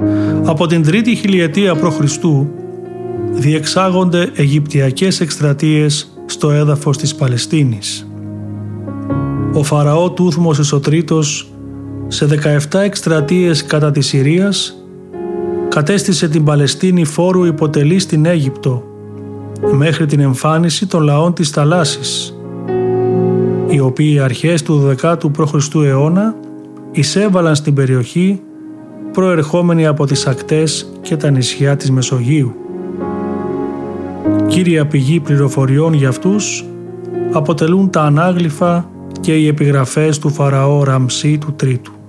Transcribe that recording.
Από την 3η χιλιετία π.Χ. διεξάγονται Αιγυπτιακές εκστρατείες στο έδαφος της Παλαιστίνης. Ο Φαραώ Τούθμος ο Τρίτος σε 17 εκστρατείες κατά της Συρίας κατέστησε την Παλαιστίνη φόρου υποτελή στην Αίγυπτο μέχρι την εμφάνιση των λαών της θαλάσσης, οι οποίοι αρχές του 12ου π.Χ. αιώνα εισέβαλαν στην περιοχή προερχόμενοι από τις ακτές και τα νησιά της Μεσογείου. Κύρια πηγή πληροφοριών για αυτούς αποτελούν τα ανάγλυφα και οι επιγραφές του Φαραώ Ραμσή του Τρίτου.